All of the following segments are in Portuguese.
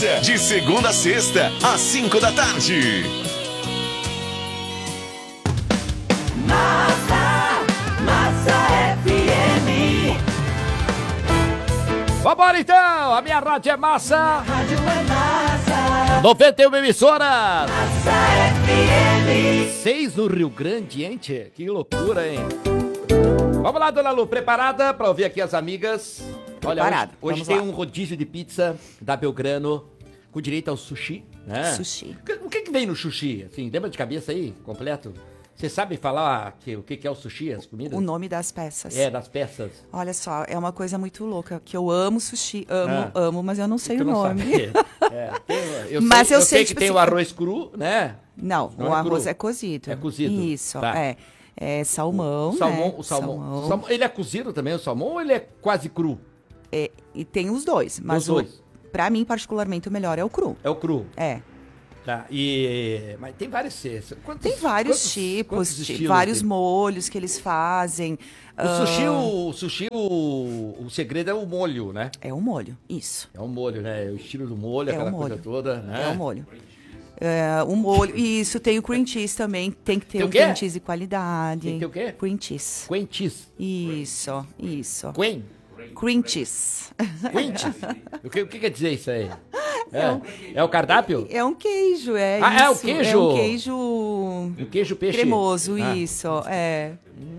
Massa, de segunda a sexta, às 5 da tarde. Vambora então, a minha rádio é massa. Rádio é massa. 91 emissoras. Massa FM. 6 no Rio Grande, hein, tchê? Que loucura, hein? Vamos lá, dona Lu, preparada pra ouvir aqui as amigas? Olha, Preparada, hoje vamos tem lá. um rodízio de pizza da Belgrano, com direito ao sushi, né? Sushi. O que vem no sushi? Assim, lembra de cabeça aí, completo? Você sabe falar o que é o sushi, as comidas? O nome das peças. É, das peças. Olha só, é uma coisa muito louca, que eu amo sushi, Ah. amo, mas eu não sei o Tu não nome. sabe. Eu Mas sei, eu sei, que tipo tem assim, o arroz cru, né? Não, Não o é arroz cru. é cozido. É cozido. Isso, Tá. é salmão, O né? salmão. Ele é cozido também, o salmão, ou ele é quase cru? É, e tem os dois, mas Os dois. Pra mim, particularmente, o melhor é o cru. É o cru. É. Tá. Mas tem vários. Tem vários tipos, vários molhos que eles fazem. O sushi, o segredo é o molho, né? É o molho, isso. É o molho, né? O estilo do molho, É aquela o molho. coisa toda, né? É o molho. O molho. E isso tem o cream cheese também. Tem que ter Tem o um quê? cream cheese de qualidade. Tem que ter o quê? Cream cheese. Quen cheese. Isso. Quen? Cream cheese. Quen cheese. O que quer dizer isso aí? É o cardápio? É um queijo, é Ah, isso. é o queijo? É um queijo Um queijo peixe? cremoso, Ah. isso. É.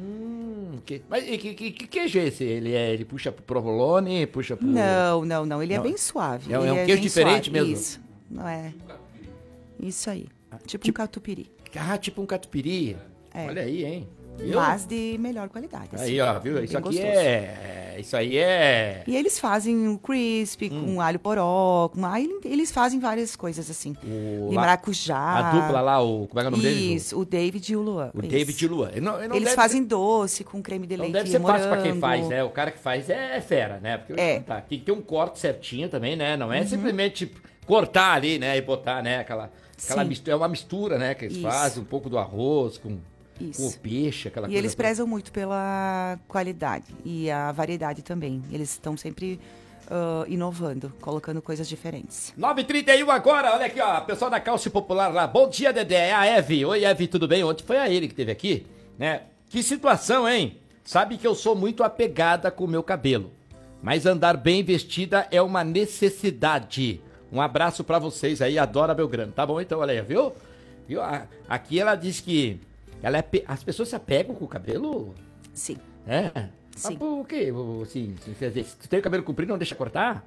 Mas que queijo é esse? Ele puxa pro provolone, puxa pro... Não. Ele é Não. bem suave. É um Ele queijo bem diferente suave. mesmo? Isso. Não é. Isso aí. Tipo um catupiry. Ah, tipo um catupiry. É. Olha aí, hein? Viu? Mas de melhor qualidade. assim. Aí, ó, viu? Bem Isso aqui gostoso. Isso aí é... E eles fazem o crispy com alho poró, eles fazem várias coisas assim. De maracujá. A dupla lá, como é que é o nome dele? Isso, o David e o Luan. O isso. David e o Luan. Eles fazem doce com creme de Não leite deve e ser fácil pra quem morango. faz, né? O cara que faz é fera, né? Porque É. tá, tem que ter um corte certinho também, né? Não é simplesmente cortar ali, né? E botar, né? Aquela Sim. mistura, é uma mistura, né? Que eles Isso. fazem, um pouco do arroz com Isso. o peixe, aquela E coisa. eles toda. prezam muito pela qualidade e a variedade também. Eles estão sempre inovando, colocando coisas diferentes. 9h31 agora, olha aqui, ó, pessoal da Calce Popular lá. Bom dia, Dedé, é a Eve. Oi, Eve, tudo bem? Ontem foi a ele que esteve aqui, né? Que situação, hein? Sabe que eu sou muito apegada com o meu cabelo, mas andar bem vestida é uma necessidade. Um abraço pra vocês aí, adora Belgrano. Tá bom, então, olha aí, viu? Aqui ela diz que as pessoas se apegam com o cabelo? Sim. É? Sim. Mas por quê? Assim, quer dizer, se tu tem o cabelo comprido, não deixa cortar?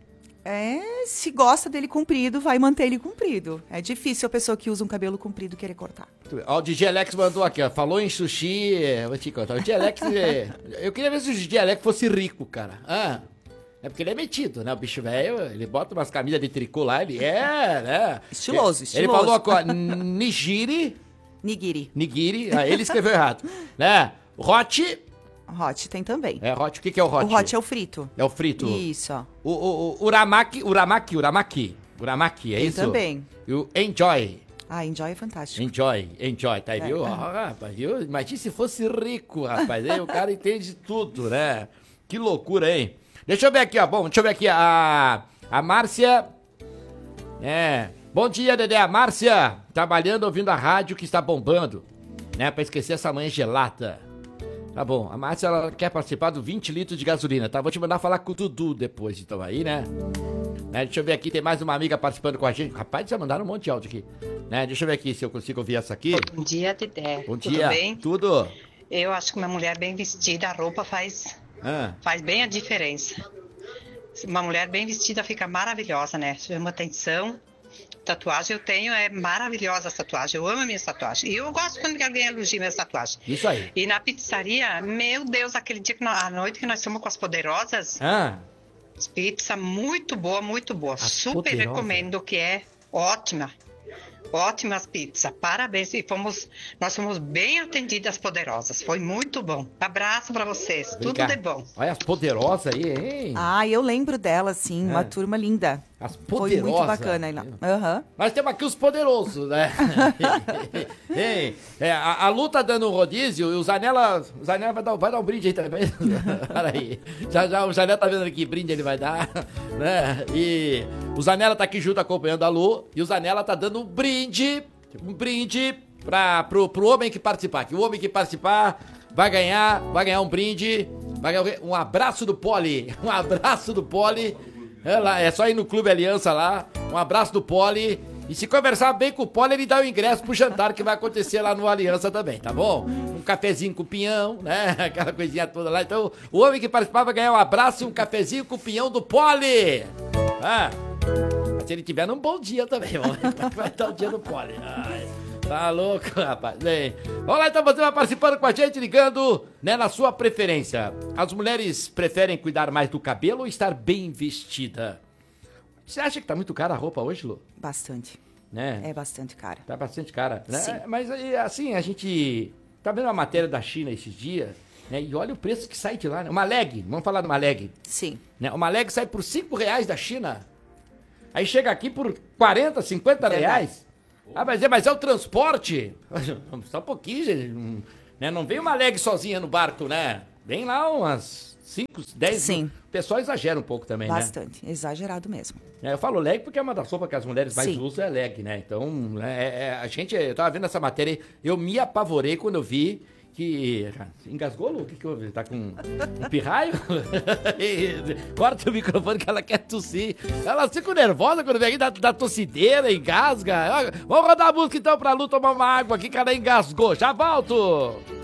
Se gosta dele comprido, vai manter ele comprido. É difícil a pessoa que usa um cabelo comprido querer cortar. Ó, o DJ Alex mandou aqui, ó. Falou em sushi. Vou te contar. O DJ Alex. Eu queria ver se o DJ Alex fosse rico, cara. É porque ele é metido, né? O bicho velho, ele bota umas camisas de tricô lá, ele né? Estiloso. Ele falou aqui, ó, Nigiri. Nigiri. Ele escreveu errado. Né? Hot. Hot tem também. Hot, o que é o hot? O hot é o frito. É o frito. Isso, ó. O uramaki, é Tem isso? também. E o enjoy. Enjoy é fantástico. Enjoy, tá aí, viu? Rapaz, viu? Imagina se fosse rico, rapaz. Aí o cara entende tudo, né? Que loucura, hein? Deixa eu ver aqui, ó. Bom, deixa eu ver aqui. A Márcia. Bom dia, Dedé. A Márcia, trabalhando, ouvindo a rádio que está bombando, né? Pra esquecer essa manhã gelada. Tá bom. A Márcia, ela quer participar do 20 litros de gasolina, tá? Vou te mandar falar com o Dudu depois, então, aí, né? Deixa eu ver aqui, tem mais uma amiga participando com a gente. Rapaz, já mandaram um monte de áudio aqui. Deixa eu ver aqui se eu consigo ouvir essa aqui. Bom dia, Dedé. Bom dia. Tudo bem? Tudo. Eu acho que uma mulher bem vestida, a roupa faz bem a diferença. Uma mulher bem vestida fica maravilhosa, né? Chama atenção. Tatuagem eu tenho, é maravilhosa a tatuagem. Eu amo a minha tatuagem. E eu gosto quando alguém elogia minhas tatuagens. Isso aí. E na pizzaria, meu Deus, aquele dia à noite que nós fomos com as Poderosas, pizza muito boa, muito boa. Super Poderosas? recomendo, que é ótima. Ótimas pizzas, parabéns. E nós fomos bem atendidas, Poderosas. Foi muito bom. Abraço pra vocês. Obrigado. Tudo de bom. Olha as poderosas aí, hein? Eu lembro dela, sim. Uma turma linda. As Foi poderosas. muito bacana aí lá. Aham. Nós temos aqui os poderosos, né? Ei, a Lu tá dando um rodízio e o Zanella vai dar um brinde aí também. Peraí. Já o Zanella tá vendo aqui que brinde ele vai dar, né? E o Zanella tá aqui junto acompanhando a Lu e o Zanella tá dando um brinde pro homem que participar. Que o homem que participar vai ganhar um brinde, vai ganhar um abraço do Poli. Um abraço do Poli. É só ir no Clube Aliança lá, um abraço do Poli. E se conversar bem com o Poli, ele dá o ingresso pro jantar que vai acontecer lá no Aliança também, tá bom? Um cafezinho com pinhão, né? Aquela coisinha toda lá. Então, o homem que participar vai ganhar um abraço e um cafezinho com pinhão do Poli. Se ele tiver num bom dia também, vai dar o dia do Poli. Ai. Tá louco, rapaz. Bem, vamos lá, então você vai participando com a gente, ligando, né, na sua preferência. As mulheres preferem cuidar mais do cabelo ou estar bem vestida? Você acha que tá muito cara a roupa hoje, Lu? Bastante. Né? É bastante cara. Tá bastante cara, né? Sim. Mas assim, a gente tá vendo uma matéria da China esses dias, né? E olha o preço que sai de lá, né? Uma leg, vamos falar de uma leg. Sim. Né? Uma leg sai por R$5 da China. Aí chega aqui por 40, 50 reais. Mas é o transporte. Só um pouquinho, gente. Né? Não vem uma leg sozinha no barco, né? Vem lá umas 5, 10. Sim. O pessoal exagera um pouco também, Bastante. Exagerado mesmo. né? Eu falo leg porque é uma das roupas que as mulheres mais Sim. usam, é leg, né? Então, eu tava vendo essa matéria, eu me apavorei quando eu vi que... Engasgou, Lu? O que houve? Tá com um pirraio? Corta o microfone que ela quer tossir. Ela fica nervosa quando vem aqui da tossideira, engasga. Vamos rodar a música então pra Lu tomar uma água aqui que ela engasgou. Já volto!